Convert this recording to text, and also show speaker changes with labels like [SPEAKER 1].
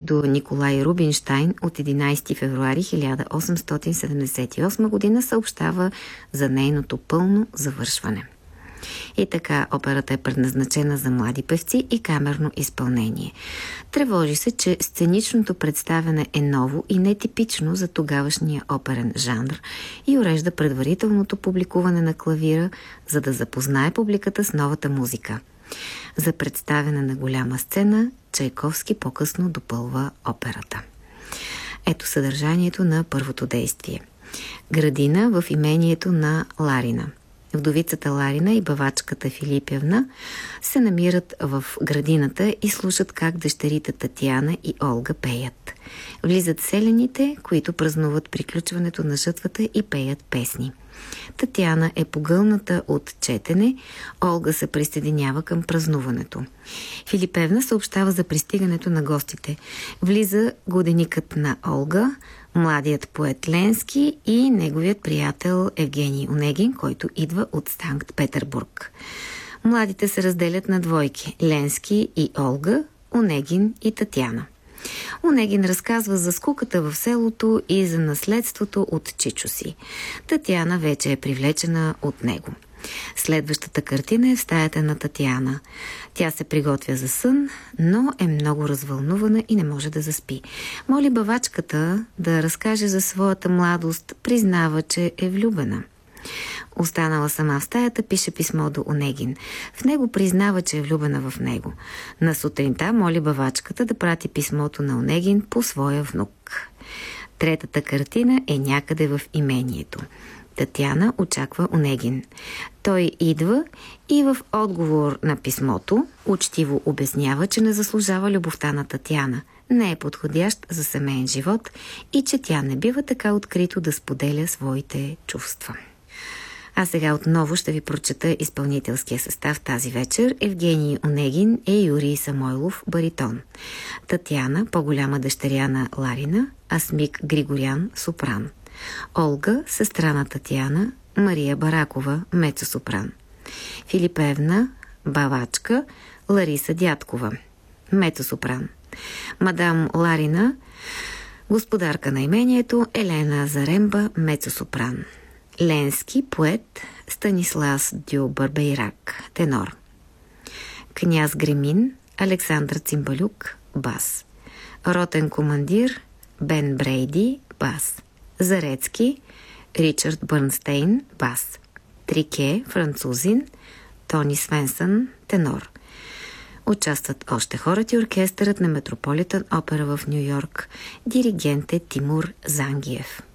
[SPEAKER 1] до Николай Рубинщайн от 11 февруари 1878 година съобщава за нейното пълно завършване. И така, операта е предназначена за млади певци и камерно изпълнение. Тревожи се, че сценичното представяне е ново и нетипично за тогавашния оперен жанр и урежда предварителното публикуване на клавира, за да запознае публиката с новата музика. За представяне на голяма сцена Чайковски по-късно допълва операта. Ето съдържанието на първото действие. Градина в имението на Ларина. Вдовицата Ларина и бавачката Филипевна се намират в градината и слушат как дъщерите Татяна и Олга пеят. Влизат селяните, които празнуват приключването на жътвата и пеят песни. Татяна е погълната от четене, Олга се присъединява към празнуването. Филипевна съобщава за пристигането на гостите. Влиза годеникът на Олга, младият поет Ленски и неговият приятел Евгений Онегин, който идва от Санкт-Петербург. Младите се разделят на двойки – Ленски и Олга, Онегин и Татяна. Онегин разказва за скуката в селото и за наследството от чичо си. Татяна вече е привлечена от него. Следващата картина е в стаята на Татяна. Тя се приготвя за сън, но е много развълнувана и не може да заспи. Моли бавачката да разкаже за своята младост, признава, че е влюбена. Останала сама в стаята, пише писмо до Онегин. В него признава, че е влюбена в него. На сутринта моли бавачката да прати писмото на Онегин по своя внук. Третата картина е някъде в имението. Татяна очаква Онегин. Той идва и в отговор на писмото учтиво обяснява, че не заслужава любовта на Татяна, не е подходящ за семейен живот и че тя не бива така открито да споделя своите чувства. А сега отново ще ви прочета изпълнителския състав тази вечер. Евгений Онегин е Юрий Самойлов, баритон. Татяна, по-голяма дъщеря на Ларина, Асмик Григорян, сопран. Олга, сестра на Татяна, Мария Баракова, мецо-сопран. Филипевна, бавачка, Лариса Дядкова, мецо-сопран. Мадам Ларина, господарка на имението, Елена Заремба, мецо-сопран. Ленски, поет, Станислас Дю Барбейрак, тенор. Княз Гремин, Александър Цимбалюк, бас. Ротен командир, Бен Брейди, бас. Зарецки, Ричард Бърнстейн, бас. Трике, французин, Тони Свенсън, тенор. Участват още хората и оркестърът на Метрополитън опера в Ню Йорк. Диригент е Тимур Зангиев.